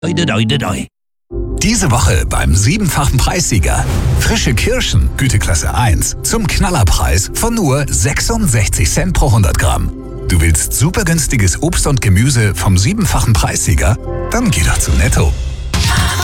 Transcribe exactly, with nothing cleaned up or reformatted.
Doi, doi, doi, doi. Diese Woche beim siebenfachen Preissieger. Frische Kirschen, Güteklasse eins, zum Knallerpreis von nur sechsundsechzig Cent pro hundert Gramm. Du willst super günstiges Obst und Gemüse vom siebenfachen Preissieger? Dann geh doch zu Netto.